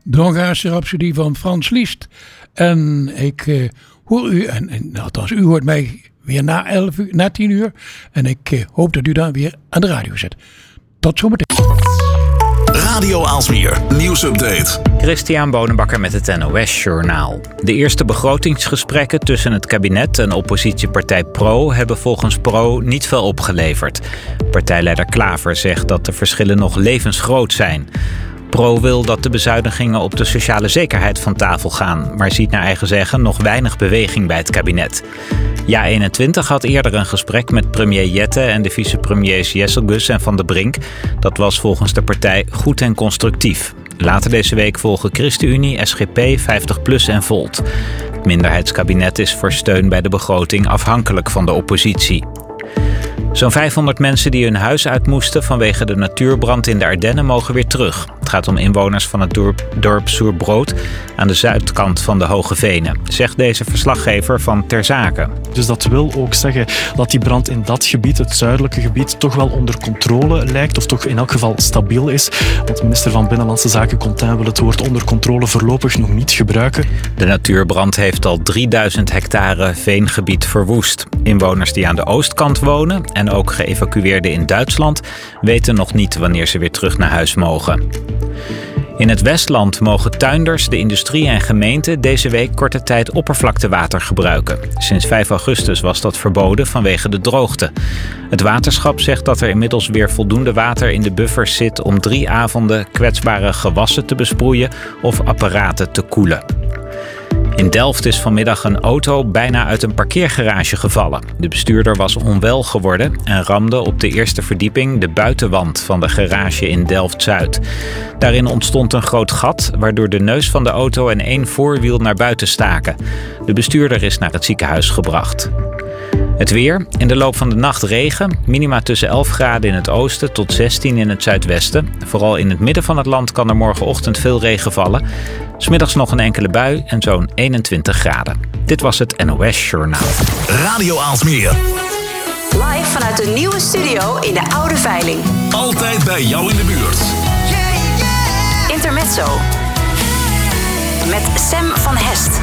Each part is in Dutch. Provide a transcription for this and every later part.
De Hongaarse Rhapsodie van Frans Liszt. En ik hoor u, althans u hoort mij weer na 10 uur. En ik hoop dat u dan weer aan de radio zit. Tot zometeen. Radio Aalsmeer, nieuwsupdate. Christian Bonenbakker met het NOS Journaal. De eerste begrotingsgesprekken tussen het kabinet en oppositiepartij PRO hebben volgens PRO niet veel opgeleverd. Partijleider Klaver zegt dat de verschillen nog levensgroot zijn. PRO wil dat de bezuinigingen op de sociale zekerheid van tafel gaan, maar ziet naar eigen zeggen nog weinig beweging bij het kabinet. JA21 had eerder een gesprek met premier Jette en de vicepremiers Jesselgus en Van der Brink. Dat was volgens de partij goed en constructief. Later deze week volgen ChristenUnie, SGP, 50PLUS en Volt. Het minderheidskabinet is voor steun bij de begroting afhankelijk van de oppositie. Zo'n 500 mensen die hun huis uit moesten vanwege de natuurbrand in de Ardennen mogen weer terug. Het gaat om inwoners van het dorp Soerbrood aan de zuidkant van de Hoge Venen, zegt deze verslaggever van Ter Zake. Dus dat wil ook zeggen dat die brand in dat gebied, het zuidelijke gebied, toch wel onder controle lijkt, of toch in elk geval stabiel is. Want minister van Binnenlandse Zaken Contain wil het woord onder controle voorlopig nog niet gebruiken. De natuurbrand heeft al 3000 hectare veengebied verwoest. Inwoners die aan de oostkant wonen en ook geëvacueerden in Duitsland weten nog niet wanneer ze weer terug naar huis mogen. In het Westland mogen tuinders, de industrie en gemeenten deze week korte tijd oppervlaktewater gebruiken. Sinds 5 augustus was dat verboden vanwege de droogte. Het waterschap zegt dat er inmiddels weer voldoende water in de buffers zit om 3 avonden kwetsbare gewassen te besproeien of apparaten te koelen. In Delft is vanmiddag een auto bijna uit een parkeergarage gevallen. De bestuurder was onwel geworden en ramde op de eerste verdieping de buitenwand van de garage in Delft-Zuid. Daarin ontstond een groot gat, waardoor de neus van de auto en 1 voorwiel naar buiten staken. De bestuurder is naar het ziekenhuis gebracht. Het weer. In de loop van de nacht regen. Minima tussen 11 graden in het oosten tot 16 in het zuidwesten. Vooral in het midden van het land kan er morgenochtend veel regen vallen. 's Middags nog een enkele bui en zo'n 21 graden. Dit was het NOS Journaal. Radio Aalsmeer. Live vanuit de nieuwe studio in de Oude Veiling. Altijd bij jou in de buurt. Intermezzo. Met Sam van Hest.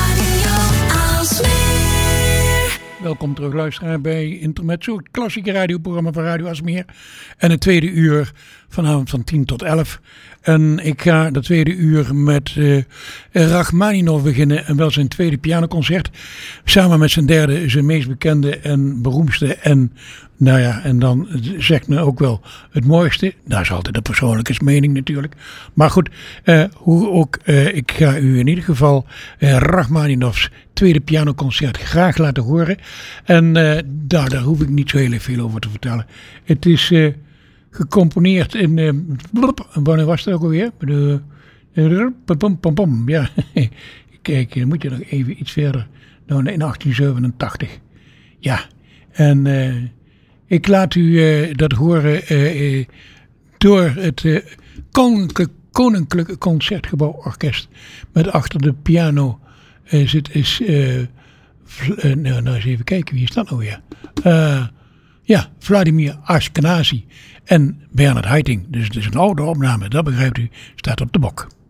Welkom terug luisteraar bij Intermezzo, het klassieke radioprogramma van Radio Aalsmeer. En het tweede uur vanavond van 10 tot 11. En ik ga dat tweede uur met Rachmaninov beginnen. En wel zijn tweede pianoconcert. Samen met zijn derde, zijn meest bekende en beroemdste. En nou ja, en dan zegt men ook wel het mooiste. Dat is altijd een persoonlijke mening natuurlijk. Maar goed, hoe ook, ik ga u in ieder geval Rachmaninovs tweede pianoconcert graag laten horen. En daar hoef ik niet zo heel veel over te vertellen. Het is gecomponeerd in... wanneer was het ook alweer? Ja, kijk, dan moet je nog even iets verder. Nou, in 1887. Ja, en ik laat u dat horen door het Koninklijke Concertgebouworkest. Met achter de piano zit nou eens even kijken, wie is dat nou weer? Ja, Vladimir Ashkenazi en Bernard Haitink. Dus het is een oude opname, dat begrijpt u, staat op de bok.